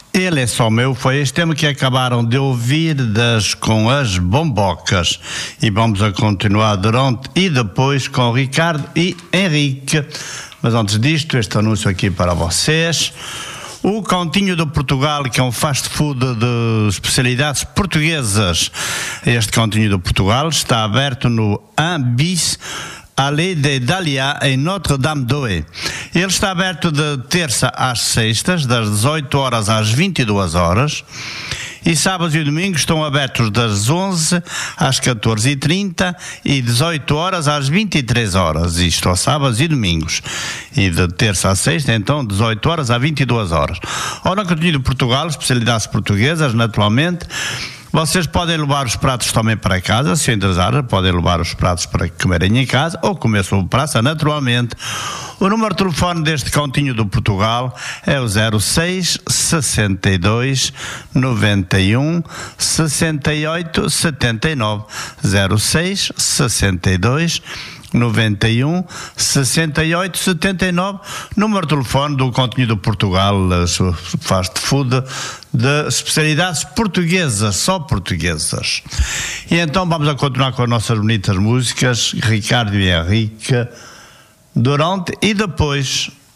Ele é só meu, foi este tema que acabaram de ouvir com as Bombocas. E vamos a continuar durante e depois com Ricardo e Henrique. Mas antes disto, este anúncio aqui para vocês. O Cantinho do Portugal, que é um fast food de especialidades portuguesas. Este Cantinho do Portugal está aberto no 1 bis Allée des Dahlias, em Notre-Dame-d'Oé. Ele está aberto de terça às sextas, das 18 horas às 22 horas. E sábados e domingos estão abertos das 11 às 14h30 e 18 horas às 23 horas. Isto aos sábados e domingos. E de terça a sexta, então, 18 horas às 22 horas. Ora, no Cantinho de Portugal, especialidades portuguesas, naturalmente. Vocês podem levar os pratos também para casa, se interessar, podem levar os pratos para comerem em casa ou comer sob praça, naturalmente. O número de telefone deste Cantinho do Portugal é o 06 62 91 68 79. 06 62 91 68 79, número de telefone do Cantinho do Portugal, fast food de especialidades portuguesas, só portuguesas. E então vamos a continuar com as nossas bonitas músicas, Ricardo e Henrique, durante e depois